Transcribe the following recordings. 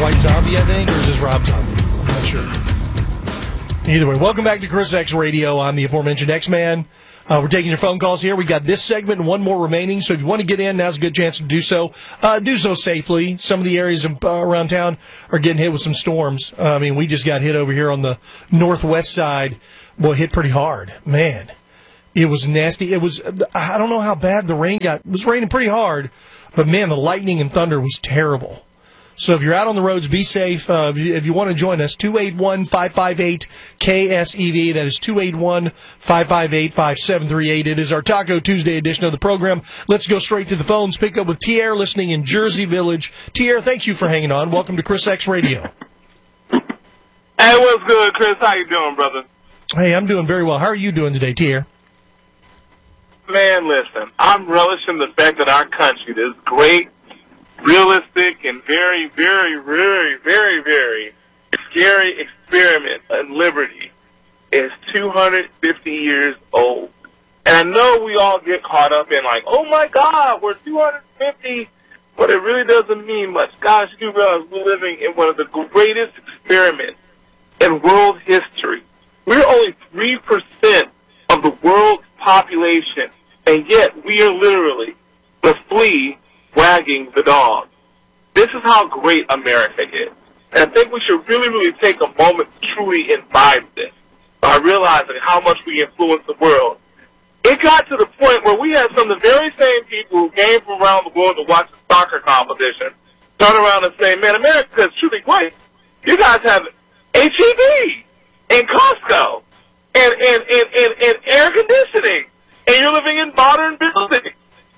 White Zombie, I think, or is this Rob Zombie? I'm not sure. Either way, welcome back to Chris X Radio. I'm the aforementioned X-Man. We're taking your phone calls here. We got this segment and one more remaining, so if you want to get in, now's a good chance to do so. Do so safely. Some of the areas around town are getting hit with some storms. I mean, we just got hit over here on the northwest side. Boy, hit pretty hard. Man, it was nasty. It was, I don't know how bad the rain got. It was raining pretty hard, but man, the lightning and thunder was terrible. So if you're out on the roads, be safe. If you want to join us, 281-558-KSEV. That is 281-558-5738. It is our Taco Tuesday edition of the program. Let's go straight to the phones. Pick up with Tier listening in Jersey Village. Tier, thank you for hanging on. Welcome to Chris X Radio. Hey, what's good, Chris? How you doing, brother? Hey, I'm doing very well. How are you doing today, Tier? Man, listen, I'm relishing the fact that our country, this great, realistic, and very, very, very, very, very scary experiment in liberty is 250 years old. And I know we all get caught up in like, oh my God, we're 250, but it really doesn't mean much. Guys, you do realize we're living in one of the greatest experiments in world history. We're only 3% of the world's population, and yet we are literally the flea wagging the dog. This is how great America is. And I think we should really, really take a moment to truly imbibe this by realizing how much we influence the world. It got to the point where we had some of the very same people who came from around the world to watch the soccer competition turn around and say, man, America is truly great. You guys have H-E-B and Costco and air conditioning, and you're living in modern buildings.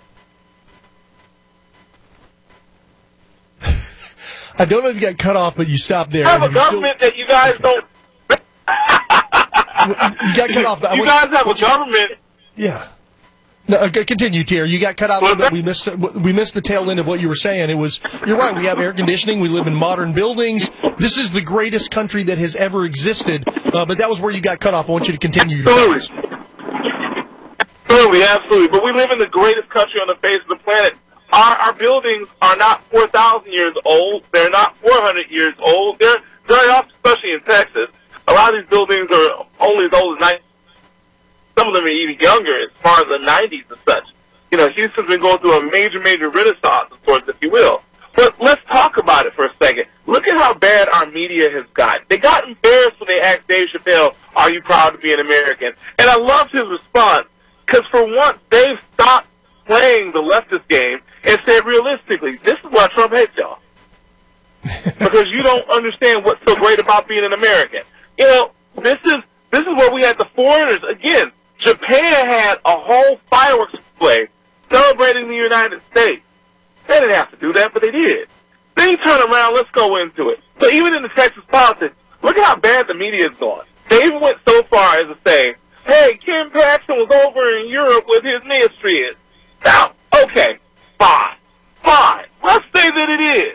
I don't know if you got cut off, but you stopped there. I have a government that you guys don't. You got cut off. But you guys have a government. Yeah. No, continue, Tier. You got cut out a little bit. We missed the tail end of what you were saying. You're right. We have air conditioning. We live in modern buildings. This is the greatest country that has ever existed. But that was where you got cut off. I want you to continue. Absolutely. But we live in the greatest country on the face of the planet. Our buildings are not 4,000 years old. They're not 400 years old. They're very often, especially in Texas, a lot of these buildings are only as old as 90. Some of them are even younger, as far as the 90s and such. You know, Houston's been going through a major renaissance of sorts, if you will. But let's talk about it for a second. Look at how bad our media has gotten. They got embarrassed when they asked Dave Chappelle, are you proud to be an American? And I loved his response, because for once, Dave stopped playing the leftist game and said, realistically, this is why Trump hates y'all. Because you don't understand what's so great about being an American. You know, this is where we had the foreigners. Again, Japan had a whole fireworks display celebrating the United States. They didn't have to do that, but they did. Then you turn around, let's go into it. So even in the Texas politics, look at how bad the media is going. They even went so far as to say, hey, Ken Paxton was over in Europe with his mistresses. Now, okay, fine. Let's say that it is.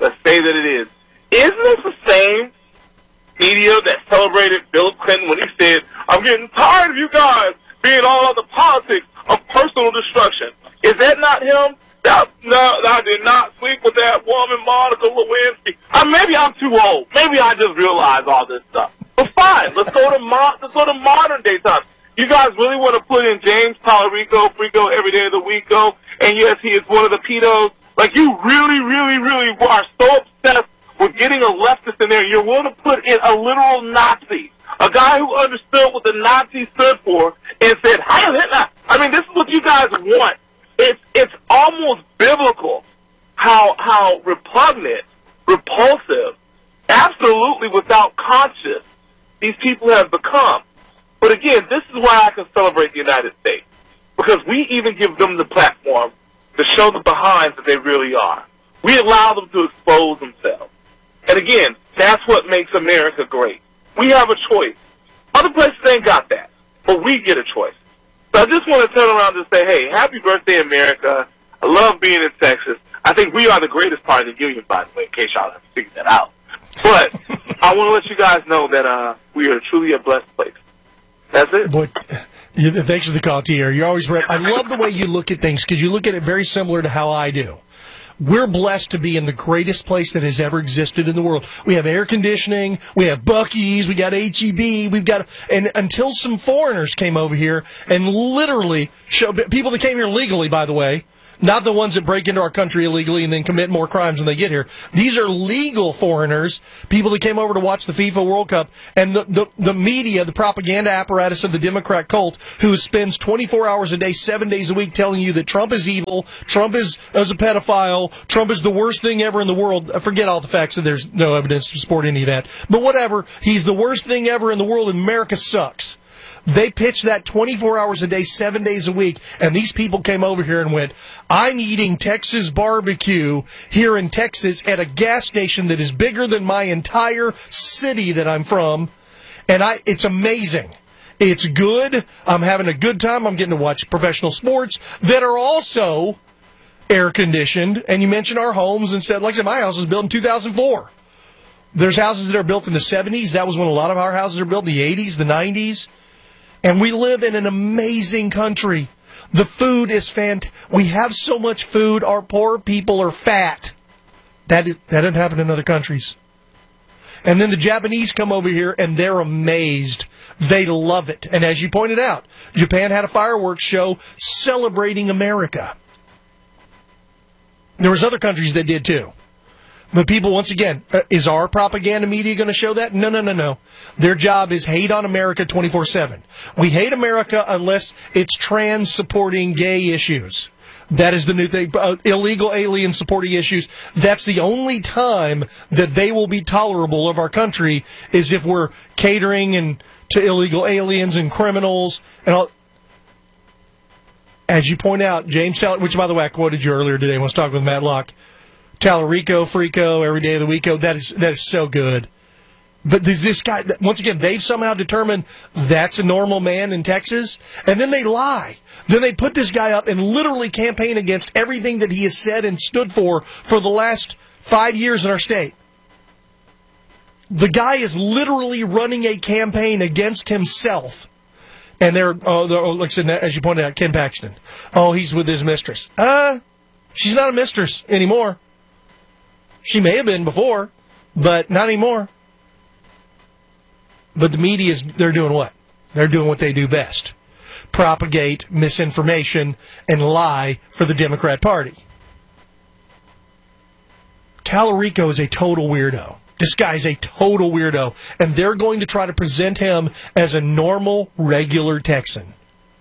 Isn't this the same media that celebrated Bill Clinton when he said, I'm getting tired of you guys being all of the politics of personal destruction? Is that not him? No, I did not sleep with that woman, Monica Lewinsky. Maybe I'm too old. Maybe I just realized all this stuff. But fine, let's go to modern day times. You guys really want to put in James Tallarico, Frico, every day of the week, and yes, he is one of the pedos. Like, you really, really, really are so obsessed with getting a leftist in there, you're willing to put in a literal Nazi, a guy who understood what the Nazi stood for and said, how is that not? I mean, this is what you guys want. It's almost biblical how repugnant, repulsive, absolutely without conscience these people have become. But again, this is why I can celebrate the United States, because we even give them the platform to show the behinds that they really are. We allow them to expose themselves. And again, that's what makes America great. We have a choice. Other places ain't got that, but we get a choice. So I just want to turn around and say, hey, happy birthday, America. I love being in Texas. I think we are the greatest part of the union, by the way, in case y'all haven't figured that out. But I want to let you guys know that we are truly a blessed place. That's it. Boy, thanks for the call, Tier. You're always right. I love the way you look at things, because you look at it very similar to how I do. We're blessed to be in the greatest place that has ever existed in the world. We have air conditioning, we have Buc-ee's, we got H-E-B, and until some foreigners came over here and literally showed, people that came here legally, by the way, not the ones that break into our country illegally and then commit more crimes when they get here. These are legal foreigners, people that came over to watch the FIFA World Cup, and the media, the propaganda apparatus of the Democrat cult, who spends 24 hours a day, 7 days a week telling you that Trump is evil, Trump is a pedophile, Trump is the worst thing ever in the world. Forget all the facts, and there's no evidence to support any of that. But whatever, he's the worst thing ever in the world, and America sucks. They pitched that 24 hours a day, 7 days a week, and these people came over here and went, I'm eating Texas barbecue here in Texas at a gas station that is bigger than my entire city that I'm from, and it's amazing. It's good. I'm having a good time. I'm getting to watch professional sports that are also air-conditioned, and you mentioned our homes instead. Like I said, my house was built in 2004. There's houses that are built in the 70s. That was when a lot of our houses are built in the 80s, the 90s. And we live in an amazing country. The food is fantastic. We have so much food, our poor people are fat. That doesn't happen in other countries. And then the Japanese come over here and they're amazed. They love it. And as you pointed out, Japan had a fireworks show celebrating America. There was other countries that did too. But people, once again, is our propaganda media going to show that? No. Their job is hate on America 24/7. We hate America unless it's trans-supporting gay issues. That is the new thing. Illegal alien supporting issues. That's the only time that they will be tolerable of our country, is if we're catering and to illegal aliens and criminals and all. As you point out, James Taylor, which, by the way, I quoted you earlier today when I was talking with Matt Locke, Tallarico, Frico, every day of the week. That is so good. But there's this guy, once again, they've somehow determined that's a normal man in Texas, and then they lie. Then they put this guy up and literally campaign against everything that he has said and stood for the last 5 years in our state. The guy is literally running a campaign against himself. And they're like I said, as you pointed out, Ken Paxton. Oh, he's with his mistress. She's not a mistress anymore. She may have been before, but not anymore. But the media, they're doing what? They're doing what they do best. Propagate misinformation and lie for the Democrat Party. Tallarico is a total weirdo. This guy's a total weirdo. And they're going to try to present him as a normal, regular Texan.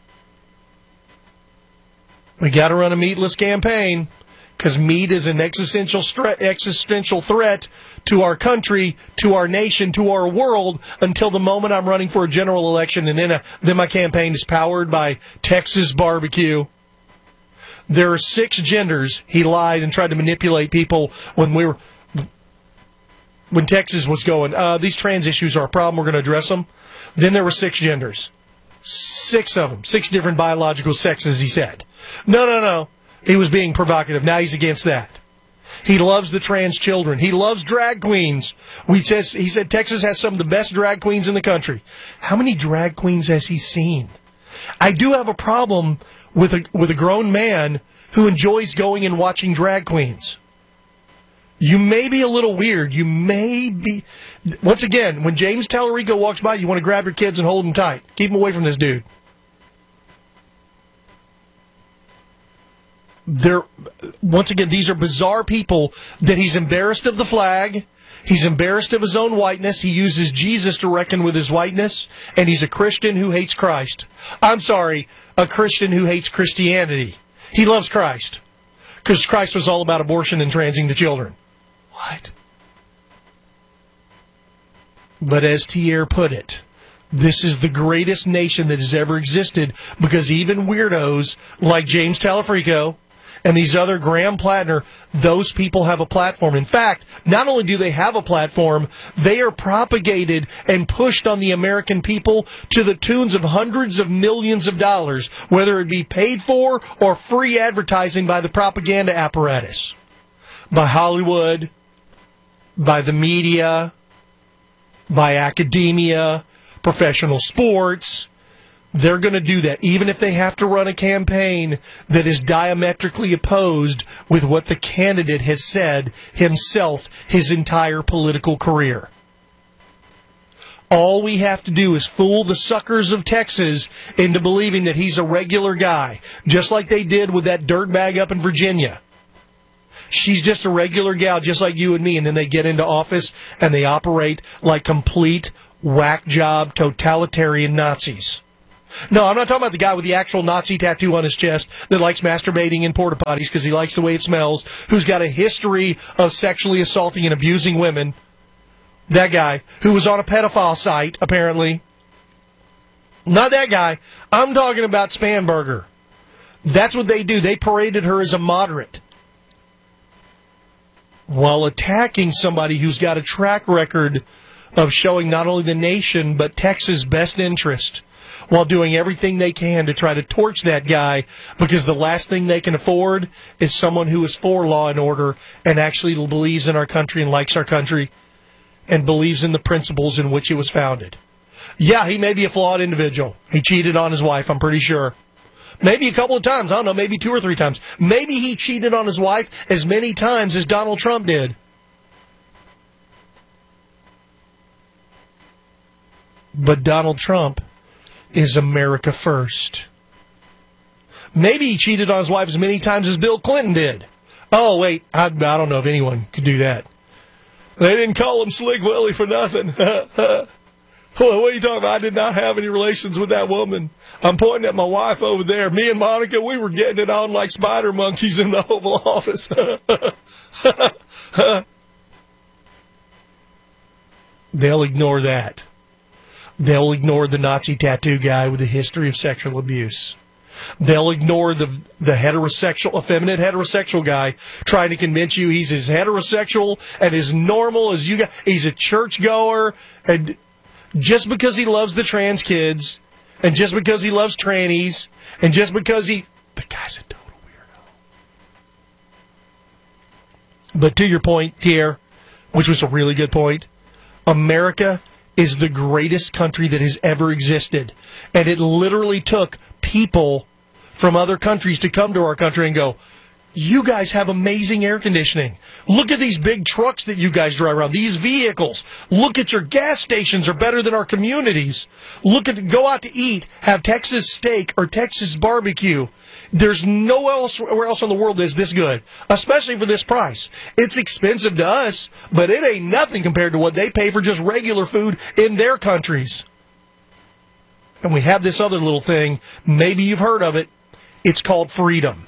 We got to run a meatless campaign, because meat is an existential threat to our country, to our nation, to our world, until the moment I'm running for a general election, and then my campaign is powered by Texas barbecue. There are 6 genders. He lied and tried to manipulate people when Texas was going, these trans issues are a problem, we're going to address them. Then there were 6 genders. 6 of them. 6 different biological sexes, he said. No. He was being provocative. Now he's against that. He loves the trans children. He loves drag queens. He said Texas has some of the best drag queens in the country. How many drag queens has he seen? I do have a problem with a grown man who enjoys going and watching drag queens. You may be a little weird. You may be. Once again, when James Tallarico walks by, you want to grab your kids and hold them tight. Keep them away from this dude. Once again, these are bizarre people that he's embarrassed of the flag. He's embarrassed of his own whiteness. He uses Jesus to reckon with his whiteness. And he's a Christian who hates Christ. I'm sorry, a Christian who hates Christianity. He loves Christ, because Christ was all about abortion and transing the children. What? But as Thier put it, this is the greatest nation that has ever existed, because even weirdos like James Tallarico and these other Graham Plattner, those people have a platform. In fact, not only do they have a platform, they are propagated and pushed on the American people to the tunes of hundreds of millions of dollars, whether it be paid for or free advertising by the propaganda apparatus, by Hollywood, by the media, by academia, professional sports, They're going to do that, even if they have to run a campaign that is diametrically opposed with what the candidate has said himself his entire political career. All we have to do is fool the suckers of Texas into believing that he's a regular guy, just like they did with that dirtbag up in Virginia. She's just a regular gal, just like you and me, and then they get into office and they operate like complete whack job totalitarian Nazis. No, I'm not talking about the guy with the actual Nazi tattoo on his chest that likes masturbating in porta potties because he likes the way it smells, who's got a history of sexually assaulting and abusing women. That guy who was on a pedophile site, apparently. Not that guy. I'm talking about Spanberger. That's what they do. They paraded her as a moderate while attacking somebody who's got a track record of showing not only the nation but Texas' best interest, while doing everything they can to try to torch that guy, because the last thing they can afford is someone who is for law and order and actually believes in our country and likes our country and believes in the principles in which it was founded. Yeah, he may be a flawed individual. He cheated on his wife, I'm pretty sure. Maybe a couple of times. I don't know, maybe 2 or 3 times. Maybe he cheated on his wife as many times as Donald Trump did. But Donald Trump is America first. Maybe he cheated on his wife as many times as Bill Clinton did. Oh, wait, I don't know if anyone could do that. They didn't call him Slick Willie for nothing. What are you talking about? I did not have any relations with that woman. I'm pointing at my wife over there. Me and Monica, we were getting it on like spider monkeys in the Oval Office. They'll ignore that. They'll ignore the Nazi tattoo guy with a history of sexual abuse. They'll ignore the heterosexual, effeminate heterosexual guy trying to convince you he's as heterosexual and as normal as you got. He's a churchgoer, and just because he loves the trans kids, and just because he loves trannies, and just because the guy's a total weirdo. But to your point, Pierre, which was a really good point, America is the greatest country that has ever existed. And it literally took people from other countries to come to our country and go, you guys have amazing air conditioning. Look at these big trucks that you guys drive around. These vehicles. Look at your gas stations are better than our communities. Go out to eat, have Texas steak or Texas barbecue. There's nowhere else in the world that's this good, especially for this price. It's expensive to us, but it ain't nothing compared to what they pay for just regular food in their countries. And we have this other little thing. Maybe you've heard of it. It's called freedom.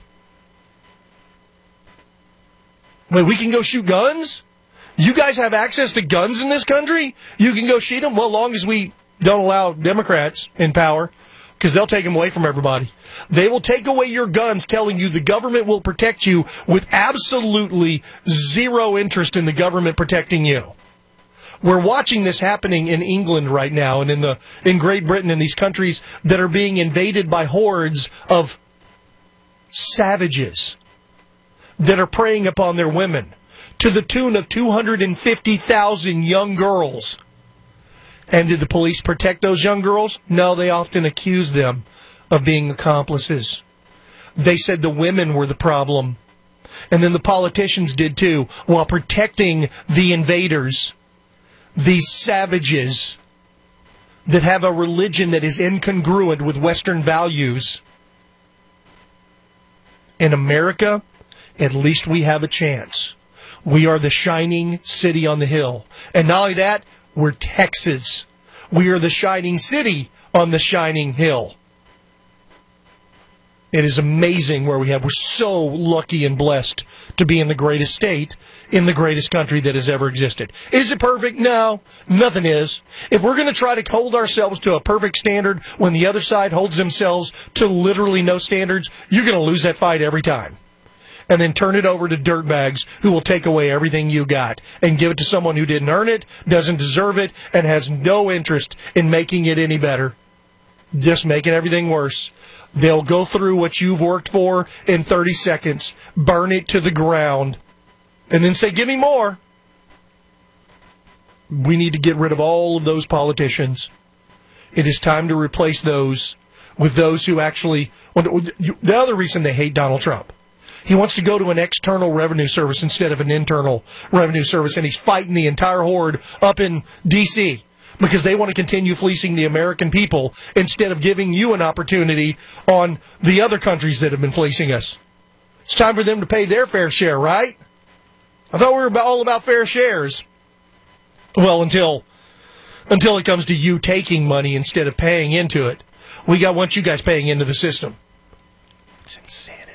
Wait, we can go shoot guns? You guys have access to guns in this country? You can go shoot them? Well, long as we don't allow Democrats in power, because they'll take them away from everybody. They will take away your guns, telling you the government will protect you with absolutely zero interest in the government protecting you. We're watching this happening in England right now and in Great Britain and these countries that are being invaded by hordes of savages that are preying upon their women to the tune of 250,000 young girls. And did the police protect those young girls? No, they often accused them of being accomplices. They said the women were the problem. And then the politicians did too, while protecting the invaders, these savages that have a religion that is incongruent with Western values. In America, at least we have a chance. We are the shining city on the hill. And not only that, we're Texas. We are the shining city on the shining hill. It is amazing where we have. We're so lucky and blessed to be in the greatest state, in the greatest country that has ever existed. Is it perfect? No, nothing is. If we're going to try to hold ourselves to a perfect standard when the other side holds themselves to literally no standards, you're going to lose that fight every time. And then turn it over to dirtbags who will take away everything you got and give it to someone who didn't earn it, doesn't deserve it, and has no interest in making it any better. Just making everything worse. They'll go through what you've worked for in 30 seconds, burn it to the ground, and then say, give me more. We need to get rid of all of those politicians. It is time to replace those with those who actually. The other reason they hate Donald Trump, he wants to go to an external revenue service instead of an internal revenue service, and he's fighting the entire horde up in D.C. because they want to continue fleecing the American people instead of giving you an opportunity on the other countries that have been fleecing us. It's time for them to pay their fair share, right? I thought we were all about fair shares. Well, until it comes to you taking money instead of paying into it. We want you guys paying into the system. It's insanity.